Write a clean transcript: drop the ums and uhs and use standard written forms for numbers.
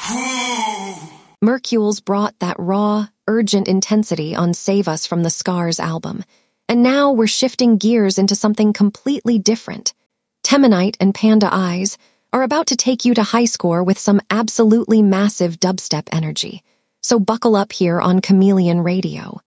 Mercules brought that raw, urgent intensity on Save Us from the Scars album, and now we're shifting gears into something completely different. Temonite and Panda Eyes are about to take you to high score with some absolutely massive dubstep energy, so buckle up here on Chameleon Radio.